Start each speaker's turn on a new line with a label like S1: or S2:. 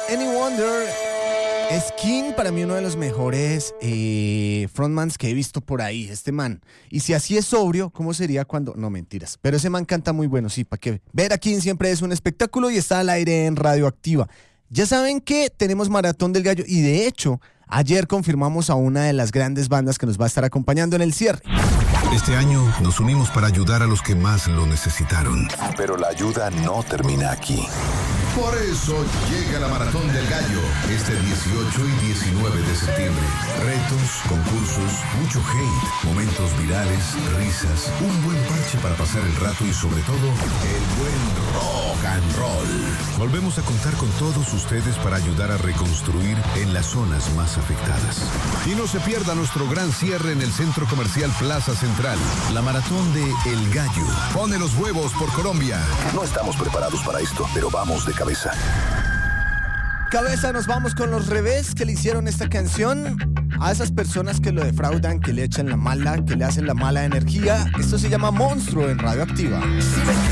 S1: Any Wonder es King, para mí uno de los mejores frontmans que he visto por ahí, este man. Y si así es sobrio, ¿cómo sería cuando...? No, mentiras. Pero ese man canta muy bueno, sí, para que ver a King siempre es un espectáculo y está al aire en Radioactiva. Ya saben que tenemos Maratón del Gallo y de hecho, ayer confirmamos a una de las grandes bandas que nos va a estar acompañando en el cierre.
S2: Este año nos unimos para ayudar a los que más lo necesitaron.
S3: Pero la ayuda no termina aquí.
S4: Por eso llega la Maratón del Gallo este 18 y 19 de septiembre. Retos, concursos, mucho hate, momentos virales, risas, un buen parche para pasar el rato y sobre todo, el buen rock and roll. Volvemos a contar con todos ustedes para ayudar a reconstruir en las zonas más afectadas. Y no se pierda nuestro gran cierre en el Centro Comercial Plaza Central. La Maratón de El Gallo. Pone los huevos por Colombia.
S3: No estamos preparados para esto, pero vamos de cabeza.
S1: Cabeza, nos vamos con los revés que le hicieron esta canción a esas personas que lo defraudan, que le echan la mala, que le hacen la mala energía. Esto se llama Monstruo en Radioactiva.